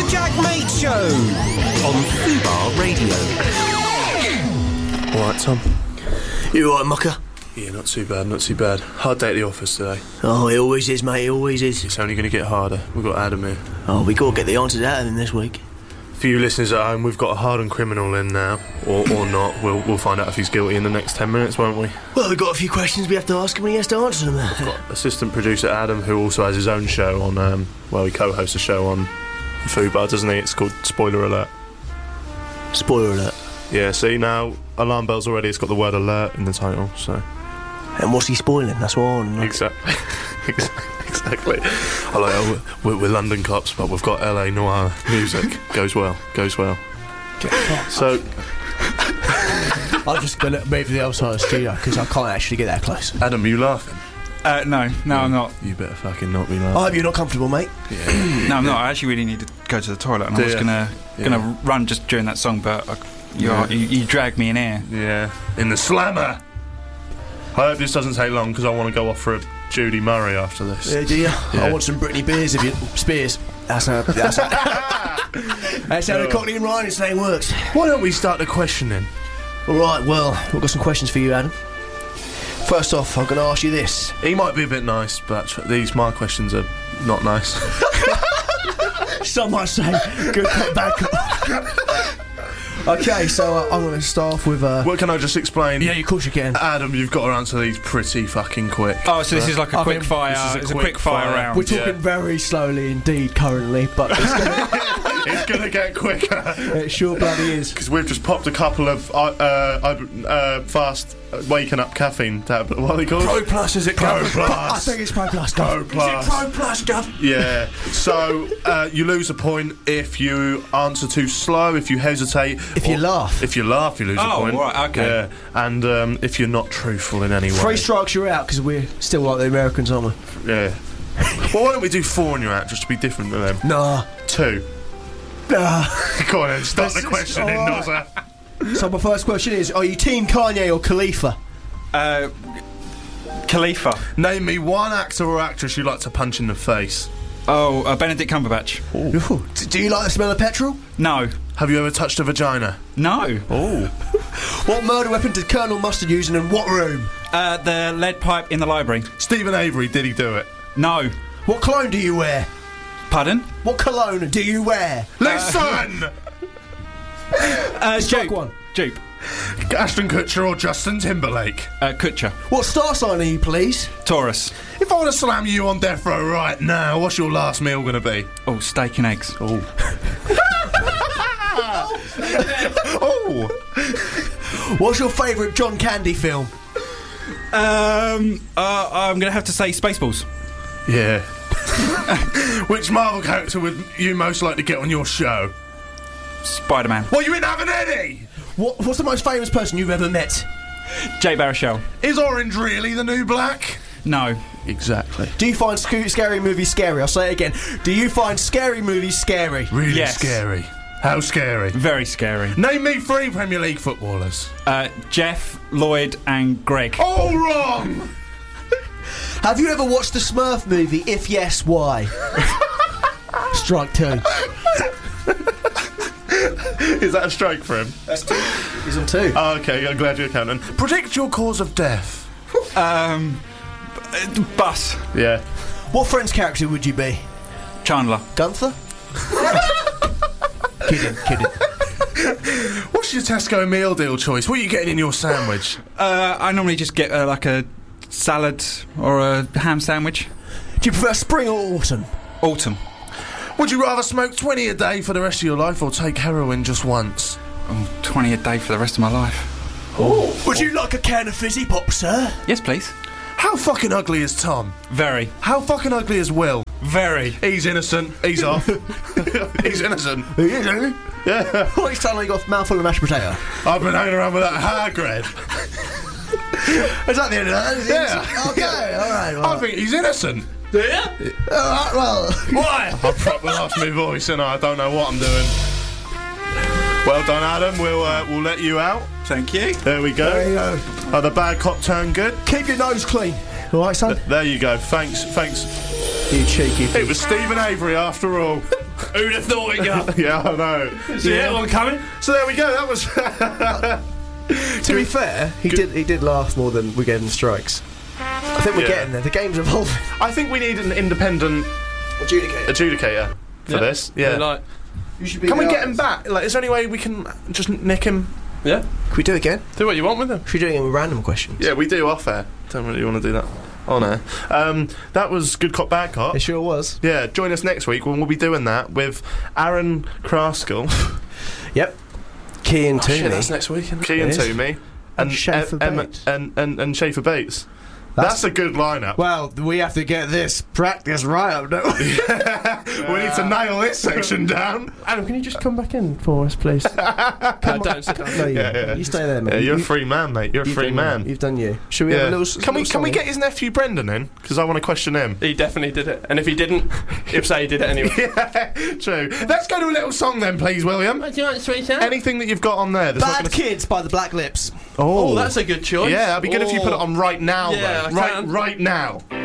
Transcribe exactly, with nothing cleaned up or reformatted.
Jack Mate Show on Fubar Radio. All right, Tom. You all right, mucker? Yeah, not too bad, not too bad. Hard day at the office today. Oh, it always is, mate, it always is. It's only going to get harder. We've got Adam here. Oh, we got to get the answers out of him this week. For you listeners at home, we've got a hardened criminal in now, or or not. We'll we'll find out if he's guilty in the next ten minutes, won't we? Well, we've got a few questions we have to ask him and he has to answer them. We've got assistant producer Adam, who also has his own show on, um, well, he co-hosts a show on Fubar, doesn't he? It's called Spoiler Alert. Spoiler alert. Yeah, see, now, alarm bells already, it's got the word alert in the title, so... And what's he spoiling? That's what I want to know. Exactly. Exactly. I like oh, we're, we're London cops, but we've got L A noir music. Goes well. Goes well. So, I'm just going to move to the other side of the studio because I can't actually get that close. Adam, are you laughing? Uh, no, no, I'm not. You better fucking not be laughing. I hope you're not comfortable, mate. Yeah. No, I'm not. I actually really need to go to the toilet, and Do I was ya? gonna Yeah. gonna run just during that song, but I, you, Yeah. are, you you dragged me in here. Yeah. In the slammer. I hope this doesn't take long because I want to go off for a Judy Murray after this. Yeah, do you? Yeah. I want some Britney Beers if you... Spears. That's how... That's how, that's how the Cockney and Ryan slang works. Why don't we start the questioning? Alright, well, we've got some questions for you, Adam. First off, I'm going to ask you this. He might be a bit nice, but these my questions are not nice. Some might say, good cop, bad cop. Okay, so uh, I'm going to start off with... Uh, Well, can I just explain? yeah, of course you can. Adam, you've got to answer these pretty fucking quick. Oh, so this is like a I quick mean, fire. this is a It's a quick quick fire fire. round. We're talking yeah. very slowly indeed currently, but it's gonna, It's going to get quicker. it sure bloody is. Because we've just popped a couple of uh, uh, uh, fast waking up caffeine tablets. What are they called? Pro Plus, is it? Pro I Plus. think it's Pro Plus. Pro Gov. Plus. Is it Pro Plus, Gov? Yeah. So uh, you lose a point if you answer too slow, if you hesitate. If you or- laugh. If you laugh, you lose a Oh, point. right, okay. Yeah. And um, if you're not truthful in any way. Three strikes, you're out, because we're still like the Americans, aren't we? Yeah. Well, why don't we do four and you're out, just to be different to them? Nah. Two. Nah. Go on then, start This the is questioning, all right. Nozza. So my first question is, are you Team Kanye or Khalifa? Uh, Khalifa. Name me one actor or actress you like to punch in the face. Oh, uh, Benedict Cumberbatch. Ooh. D- Do you like the smell of petrol? No. Have you ever touched a vagina? No. Oh. What murder weapon did Colonel Mustard use and in what room? Uh, the lead pipe in the library. Stephen Avery, did he do it? No. What cologne do you wear? Pardon? What cologne do you wear? Listen! Uh, Strike Dupe. one. Dupe. Ashton Kutcher or Justin Timberlake? Uh, Kutcher. What star sign are you, please? Taurus. If I want to slam you on death row right now, what's your last meal going to be? Oh, steak and eggs. Oh. Oh. What's your favourite John Candy film? Um, uh, I'm going to have to say Spaceballs. Yeah. Which Marvel character would you most like to get on your show? Spider-Man. Well, you ain't having any! What, what's the most famous person you've ever met? Jay Baruchel. Is orange really the new black? No. Exactly. Do you find sc- scary movies scary? I'll say it again. Do you find scary movies scary? Really Yes. scary. How scary? Very scary. Name me three Premier League footballers. Uh, Jeff, Lloyd and Greg. All wrong! Have you ever watched the Smurf movie? If yes, why? Strike two. Is that a strike for him? That's two. He's on two. Oh, okay, I'm glad you're counting. Predict your cause of death. Um, b- bus. Yeah. What Friends character would you be? Chandler. Gunther? kidding, kidding. What's your Tesco meal deal choice? What are you getting in your sandwich? Uh, I normally just get uh, like a salad or a ham sandwich. Do you prefer spring or autumn? Autumn. Would you rather smoke twenty a day for the rest of your life or take heroin just once? Oh, twenty a day for the rest of my life. Oh. Would you like a can of fizzy pop, sir? Yes, please. How fucking ugly is Tom? Very. How fucking ugly is Will? Very. He's innocent. He's off. He's innocent. He is, isn't he? Yeah. Oh, he's telling you got a mouthful of mashed potato. I've been hanging around with that Hagrid. Is that the end of that? Is it? Yeah. Okay, alright. I think he's innocent. Yeah? Alright, well. Why? I proper lost my voice and I don't know what I'm doing. Well done, Adam. We'll uh, we'll let you out. Thank you. There we go. There you go. Oh, the bad cop turned good. Keep your nose clean. Alright, son? There you go. Thanks. Thanks. You cheeky. It was Stephen Avery after all. Who'd have thought it, Gup? Yeah, I know. See that one coming? So there we go. That was. To be fair, he did he did laugh more than we gave him strikes. I think we're Yeah. getting there. The game's evolving. I think we need an independent Adjudicator. adjudicator for Yeah. this. Yeah. Like, You should be. Can we the get him artist. back? Like, is there any way we can just nick him? yeah. Can we do it again? Do what you want with him. Should we do it with random questions? Yeah, we do off air. Don't really want to do that on air. Um, that was Good Cop, Bad Cop. It sure was. Yeah, join us next week when we'll be doing that with Aaron Kraskell, Yep. Key and Oh, shit, Toomey. that's next week, isn't it? Kean It is. Toomey, and Schaefer Em- Emma- Bates. and, and, and Schaefer Bates. That's, That's- a good lineup. Well, we have to get this practice right up, don't we? We need to nail this section down. Adam, can you just come back in for us, please? no, don't sit down. No, you, Yeah, yeah. you stay there, man. Yeah, you're a You- free man, mate. You're a you've free done man. You. You've done you. Should we Yeah. have a little? Can we little can we song get his nephew Brendan in? Because I want to question him. He definitely did it. And if he didn't, he'll say he did it anyway. Yeah, true. Let's go to a little song then, please, William. Do you want to sweet out? Anything that you've got on there? That's not Bad gonna... Kids by the Black Lips. Oh, that's a good choice. Yeah, that'd be good if you put it Oh. on right now, Yeah, though. I Right, can. right now.